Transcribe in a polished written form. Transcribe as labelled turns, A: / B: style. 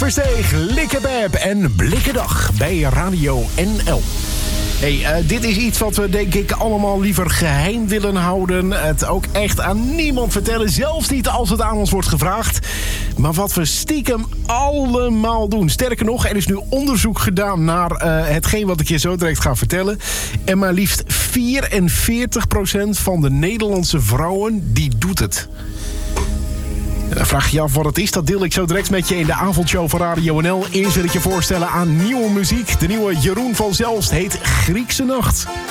A: Versteeg, Likkebeb en Blikkendag bij Radio NL. Hey, dit is iets wat we denk ik allemaal liever geheim willen houden. Het ook echt aan niemand vertellen, zelfs niet als het aan ons wordt gevraagd. Maar wat we stiekem allemaal doen. Sterker nog, er is nu onderzoek gedaan naar hetgeen wat ik je zo direct ga vertellen. En maar liefst 44% van de Nederlandse vrouwen die doet het. Dan vraag je je af wat het is. Dat deel ik zo direct met je in de avondshow van Radio NL. Eerst wil ik je voorstellen aan nieuwe muziek. De nieuwe Jeroen van Zelst heet Griekse Nacht.